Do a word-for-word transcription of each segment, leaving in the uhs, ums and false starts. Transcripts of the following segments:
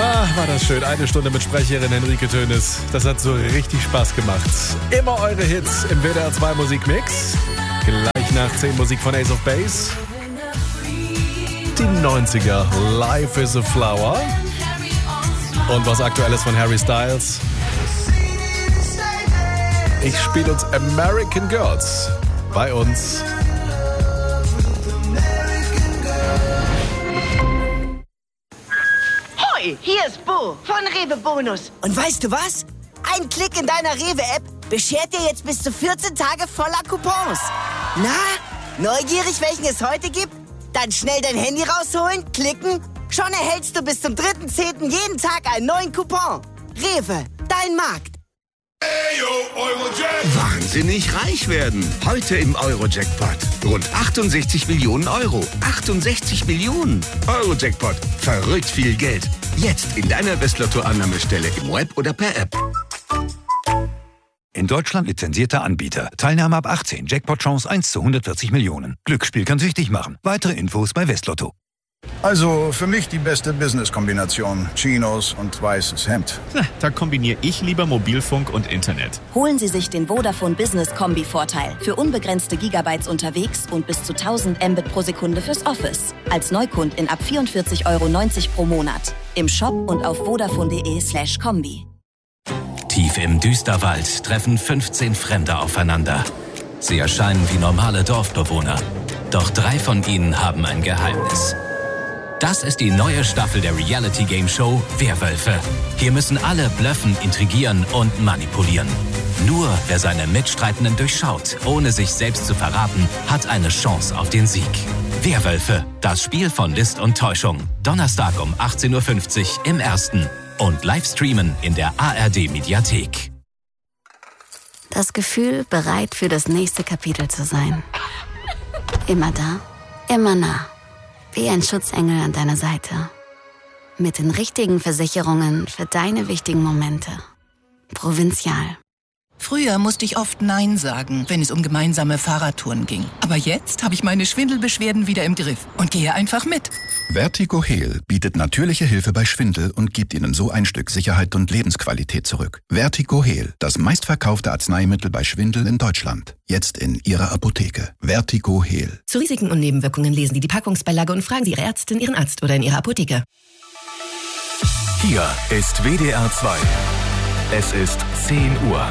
Ach, war das schön. Eine Stunde mit Sprecherin Henrike Tönnes. Das hat so richtig Spaß gemacht. Immer eure Hits im W D R zwei Musikmix. Gleich nach zehn Musik von Ace of Base. Die neunziger, Life is a Flower. Und was Aktuelles von Harry Styles. Ich spiele uns American Girls bei uns. Hoi, hier ist Bo von Rewe Bonus. Und weißt du was? Ein Klick in deiner Rewe-App beschert dir jetzt bis zu vierzehn Tage voller Coupons. Na, neugierig, welchen es heute gibt? Dann schnell dein Handy rausholen, klicken. Schon erhältst du bis zum dritten zehnten jeden Tag einen neuen Coupon. Rewe, dein Markt. Wahnsinnig reich werden. Heute im Euro-Jackpot. Rund achtundsechzig Millionen Euro. achtundsechzig Millionen. Euro-Jackpot. Verrückt viel Geld. Jetzt in deiner Westlotto-Annahmestelle im Web oder per App. In Deutschland lizenzierter Anbieter. Teilnahme ab achtzehn. Jackpot-Chance eins zu hundertvierzig Millionen. Glücksspiel kann süchtig machen. Weitere Infos bei Westlotto. Also für mich die beste Business-Kombination. Chinos und weißes Hemd. Na, da kombiniere ich lieber Mobilfunk und Internet. Holen Sie sich den Vodafone Business Kombi-Vorteil. Für unbegrenzte Gigabytes unterwegs und bis zu tausend Mbit pro Sekunde fürs Office. Als Neukundin ab vierundvierzig Euro neunzig pro Monat. Im Shop und auf vodafone.de slash Kombi. Tief im Düsterwald treffen fünfzehn Fremde aufeinander. Sie erscheinen wie normale Dorfbewohner. Doch drei von ihnen haben ein Geheimnis. Das ist die neue Staffel der Reality-Game-Show Werwölfe. Hier müssen alle bluffen, intrigieren und manipulieren. Nur wer seine Mitstreitenden durchschaut, ohne sich selbst zu verraten, hat eine Chance auf den Sieg. Werwölfe, das Spiel von List und Täuschung. Donnerstag um achtzehn Uhr fünfzig im Ersten. Und Livestreamen in der A R D-Mediathek. Das Gefühl, bereit für das nächste Kapitel zu sein. Immer da, immer nah. Wie ein Schutzengel an deiner Seite. Mit den richtigen Versicherungen für deine wichtigen Momente. Provinzial. Früher musste ich oft Nein sagen, wenn es um gemeinsame Fahrradtouren ging. Aber jetzt habe ich meine Schwindelbeschwerden wieder im Griff und gehe einfach mit. Vertigo Heal bietet natürliche Hilfe bei Schwindel und gibt Ihnen so ein Stück Sicherheit und Lebensqualität zurück. Vertigo Heal, das meistverkaufte Arzneimittel bei Schwindel in Deutschland. Jetzt in Ihrer Apotheke. Vertigo Heal. Zu Risiken und Nebenwirkungen lesen Sie die Packungsbeilage und fragen Sie Ihre Ärztin, Ihren Arzt oder in Ihrer Apotheke. Hier ist W D R zwei. Es ist zehn Uhr.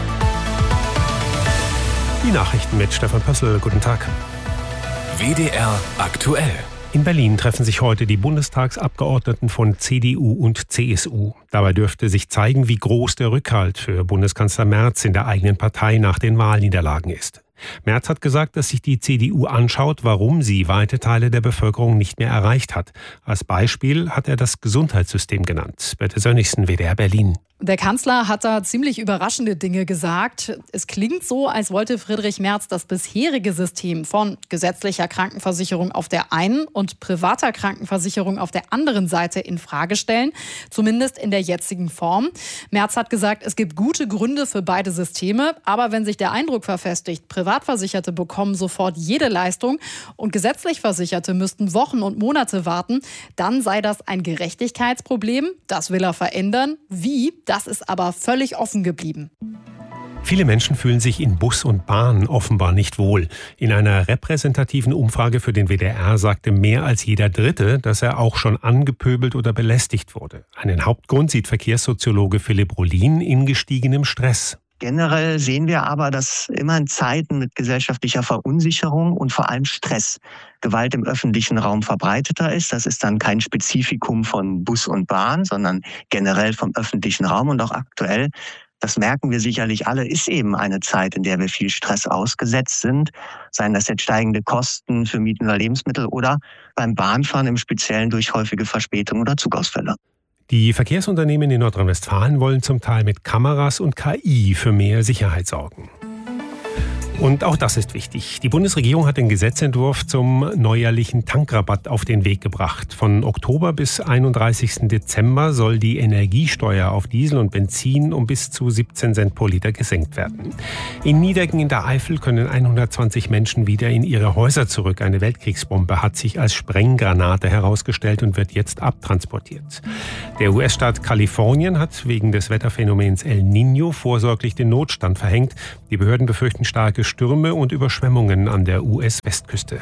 Die Nachrichten mit Stefan Pössl. Guten Tag. W D R aktuell. In Berlin treffen sich heute die Bundestagsabgeordneten von C D U und C S U. Dabei dürfte sich zeigen, wie groß der Rückhalt für Bundeskanzler Merz in der eigenen Partei nach den Wahlniederlagen ist. Merz hat gesagt, dass sich die C D U anschaut, warum sie weite Teile der Bevölkerung nicht mehr erreicht hat. Als Beispiel hat er das Gesundheitssystem genannt. Birte Sönnigsen, W D R Berlin. Der Kanzler hat da ziemlich überraschende Dinge gesagt. Es klingt so, als wollte Friedrich Merz das bisherige System von gesetzlicher Krankenversicherung auf der einen und privater Krankenversicherung auf der anderen Seite in Frage stellen, zumindest in der jetzigen Form. Merz hat gesagt, es gibt gute Gründe für beide Systeme, aber wenn sich der Eindruck verfestigt, Privatversicherte bekommen sofort jede Leistung und gesetzlich Versicherte müssten Wochen und Monate warten, dann sei das ein Gerechtigkeitsproblem. Das will er verändern. Wie? Das ist aber völlig offen geblieben. Viele Menschen fühlen sich in Bus und Bahn offenbar nicht wohl. In einer repräsentativen Umfrage für den W D R sagte mehr als jeder Dritte, dass er auch schon angepöbelt oder belästigt wurde. Einen Hauptgrund sieht Verkehrssoziologe Philipp Rohlin in gestiegenem Stress. Generell sehen wir aber, dass immer in Zeiten mit gesellschaftlicher Verunsicherung und vor allem Stress Gewalt im öffentlichen Raum verbreiteter ist. Das ist dann kein Spezifikum von Bus und Bahn, sondern generell vom öffentlichen Raum und auch aktuell. Das merken wir sicherlich alle, ist eben eine Zeit, in der wir viel Stress ausgesetzt sind. Seien das jetzt steigende Kosten für Mieten oder Lebensmittel oder beim Bahnfahren im Speziellen durch häufige Verspätungen oder Zugausfälle. Die Verkehrsunternehmen in Nordrhein-Westfalen wollen zum Teil mit Kameras und K I für mehr Sicherheit sorgen. Und auch das ist wichtig. Die Bundesregierung hat den Gesetzentwurf zum neuerlichen Tankrabatt auf den Weg gebracht. Von Oktober bis einunddreißigsten Dezember soll die Energiesteuer auf Diesel und Benzin um bis zu siebzehn Cent pro Liter gesenkt werden. In Niedereggen in der Eifel können hundertzwanzig Menschen wieder in ihre Häuser zurück. Eine Weltkriegsbombe hat sich als Sprenggranate herausgestellt und wird jetzt abtransportiert. Der U S-Staat Kalifornien hat wegen des Wetterphänomens El Niño vorsorglich den Notstand verhängt. Die Behörden befürchten starke Stürme und Überschwemmungen an der U S-Westküste.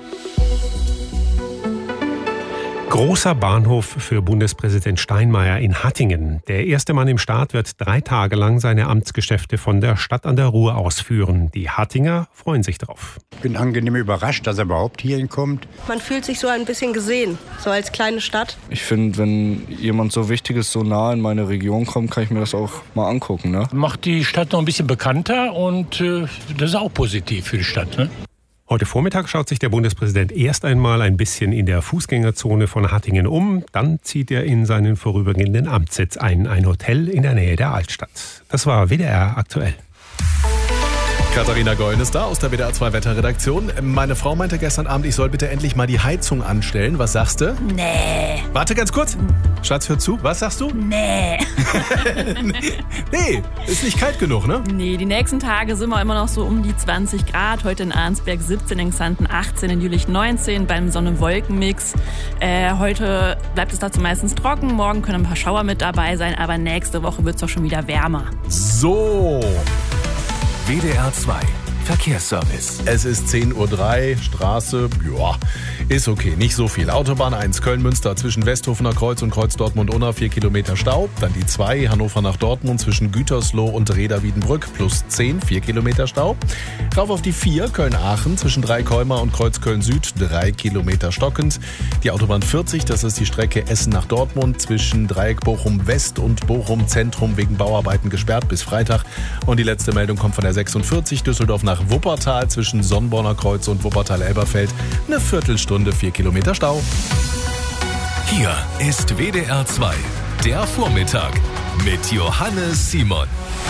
Großer Bahnhof für Bundespräsident Steinmeier in Hattingen. Der erste Mann im Staat wird drei Tage lang seine Amtsgeschäfte von der Stadt an der Ruhr ausführen. Die Hattinger freuen sich drauf. Ich bin angenehm überrascht, dass er überhaupt hierhin kommt. Man fühlt sich so ein bisschen gesehen, so als kleine Stadt. Ich finde, wenn jemand so Wichtiges so nah in meine Region kommt, kann ich mir das auch mal angucken. Ne? Macht die Stadt noch ein bisschen bekannter und äh, das ist auch positiv für die Stadt. Ne? Heute Vormittag schaut sich der Bundespräsident erst einmal ein bisschen in der Fußgängerzone von Hattingen um. Dann zieht er in seinen vorübergehenden Amtssitz ein, ein Hotel in der Nähe der Altstadt. Das war W D R aktuell. Katharina Gollen ist da aus der W D R zwei Wetterredaktion. Meine Frau meinte gestern Abend, ich soll bitte endlich mal die Heizung anstellen. Was sagst du? Nee. Warte ganz kurz. Schatz, hör zu. Was sagst du? Nee. Nee, ist nicht kalt genug, ne? Nee, die nächsten Tage sind wir immer noch so um die zwanzig Grad. Heute in Arnsberg siebzehn, in Xanten achtzehn, in Jülich neunzehn beim Sonne-Wolken-Mix. Äh, heute bleibt es dazu meistens trocken. Morgen können ein paar Schauer mit dabei sein, aber nächste Woche wird es doch schon wieder wärmer. So. W D R zwei Verkehrsservice. Es ist zehn Uhr drei, Straße, ja, ist okay, nicht so viel. Autobahn eins, Köln-Münster zwischen Westhofener Kreuz und Kreuz Dortmund-Unna, vier Kilometer Stau. Dann die zwei, Hannover nach Dortmund zwischen Gütersloh und Reda-Wiedenbrück, plus zehn, vier Kilometer Stau. Rauf auf die vier, Köln-Aachen zwischen Dreikolmer und Kreuz Köln-Süd, drei Kilometer stockend. Die Autobahn vierzig, das ist die Strecke Essen nach Dortmund zwischen Dreieck Bochum-West und Bochum-Zentrum wegen Bauarbeiten gesperrt bis Freitag. Und die letzte Meldung kommt von der sechsundvierzig, Düsseldorf nach Wuppertal zwischen Sonnborner Kreuz und Wuppertal-Elberfeld. Eine Viertelstunde, vier Kilometer Stau. Hier ist W D R zwei, der Vormittag mit Johannes Simon.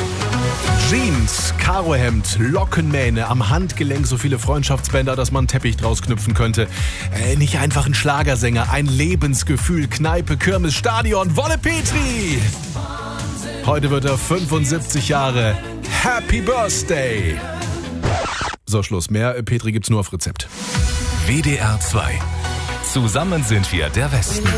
Jeans, Karohemd, Lockenmähne, am Handgelenk so viele Freundschaftsbänder, dass man einen Teppich draus knüpfen könnte. Äh, nicht einfach ein Schlagersänger, ein Lebensgefühl, Kneipe, Kirmes, Stadion, Wolle Petri. Heute wird er fünfundsiebzig Jahre. Happy Birthday! So, Schluss. Mehr Petri gibt's nur auf Rezept. W D R zwei. Zusammen sind wir der Westen.